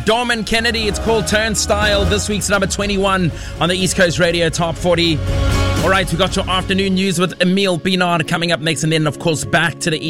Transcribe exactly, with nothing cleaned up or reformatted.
Dorman Kennedy. It's called Turnstile. This week's number twenty-one on the East Coast Radio Top forty. All right, we got your afternoon news with Emile Pinard coming up next, and then, of course, back to the East